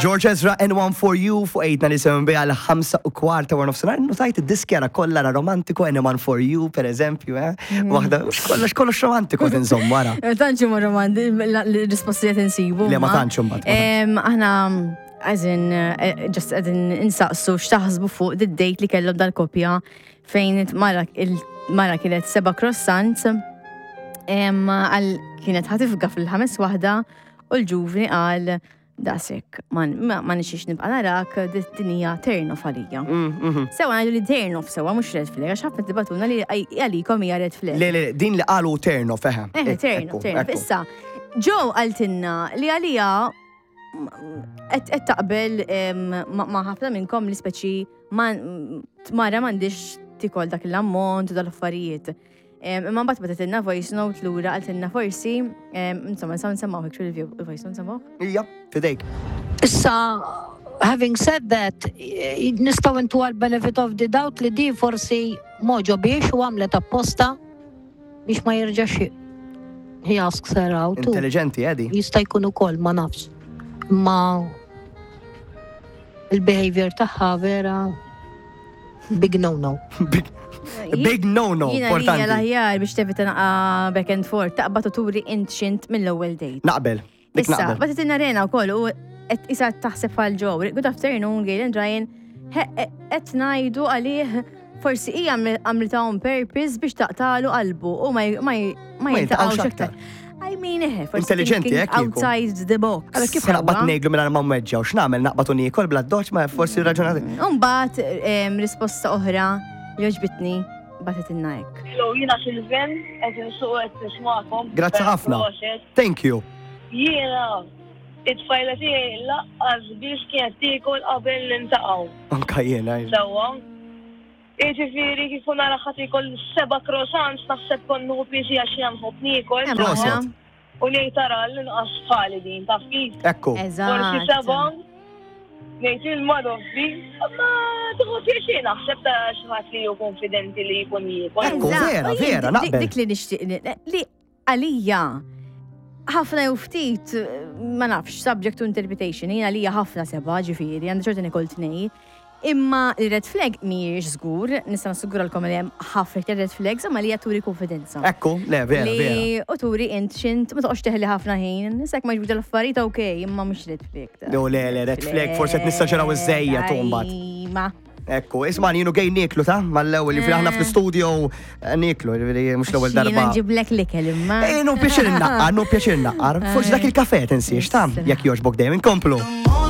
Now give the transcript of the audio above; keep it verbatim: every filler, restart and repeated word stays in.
George Ezra, N one for you, fuq ejtna li semmi bija l-ħamsa u kwarta war nofsinhar, notajt id-diskjara kollha ra romantiku, N one for you, per eżempju, eh? Waħda, kollox kollox romantiku tinżomm wara. Tantxu ma romantiku, l-rispostijiet insibu. Le ma tantxu mbagħad. Aħna għazin, ġast għazin insaqsu xtaħsbu fuq d-dejt li kellhom dal-kopja fejn mara kienet seba croissants, għal kienet ħatifga fil-ħames waħda u l-ġuvni għal dasek, ma nixiex nibqa narak, d-dinija turn off għalija. Sewa għajdu li turn off sewa, mux red flag, għax ħafna dibatuna li għalikom hija red flag. Le, le, din li għalu turn off, eħe. Eh, turn off, turn off. Issa, ġo għaltinna li għalija qed taqbel ma ħafna minnkom li speċi mara m'għandix tikol dak l-ammont u dal-affarijiet. Imma mbagħad bada tinna voice note lura għaltinna forsi, insomma nsaw nsemmaw hekk il-voice note nsemmaw? Ija, fidejk. Issa, having said that, nistgħu intu għal-benefit of the doubt li di forsi moġo biex u għamlet apposta biex ma jirġax he asks her out. Intelligenti, Edi. Jista' jkun ukoll ma nafx. Ma il-behavior tagħha vera big no-no. Big, big no-no, importanti. Jina li l-aħjar biex tevita naqa back and forth, taqba tuturi intxint mill-ewwel date. Naqbel, dik Issa, naqbel. bata tinarena u koll, u isa taħseb għal-ġo, good afternoon, Galen Ryan, et najdu għalih forsi ija għamlita on purpose biex taqtalu qalbu u ma jiltaqawx aktar. I mean, eh, forsi Intelligenti, thinking eh, kieku. outside the box. Għala kif naqbat nejglu minna ma mweġġa u x'namel naqbatu nikol bla doċ ma forsi raġunati. Umbat, risposta oħra li oġbitni batet innajk. Hello, jina Silven, għedin suq għed nismakom. Grazzi ħafna. Thank you. Jina, it-fajla tiegħi laqqas biex kienet tikol qabel l-intaqaw. Anka jena. Sewa. Iġifiri kif nara ħadd ikol seba' croissants naħseb konnu biżi għax janħob nikol. Proset. U li tara l-inqas fali din, taf kif? Ekku. Forsi seba' ngħid il-madoffi, ma tħobb pjaċir naħseb ta' xi ħadd li hu konfidenti li jkun jiekol. Ekku, vera, vera, naqbel. Dik li nixtieq li għalija ħafna jew ftit ma nafx subject to interpretation, jien għalija ħafna seba' ġifieri, għandi ċerta nikol tnej. Imma il-red flag mhijiex żgur, nista' nassiguralkom li hemm ħafna red flags imma li hija turi konfidenza. Ekku, le, vera, vera. Li u turi int xint ma toqgħodx teħli ħafna ħin, nisek ma jġbdu l-affarijiet okej, imma mhux red flag. Jo, le, le, red flag, forse qed nistaġeraw iż-żejja tumbad. Ma. Ekku, isma' jienu gej niklu ta' mal-ewwel li aħna fl-istudio niklu, mhux l-ewwel darba. Jiena nġiblek l-ikel imma. Eh, no pjaċir naqqar, no pjaċir naqqar. Forsi dak il-kafè tinsiex ta' jekk jogħġbok dejjem inkomplu.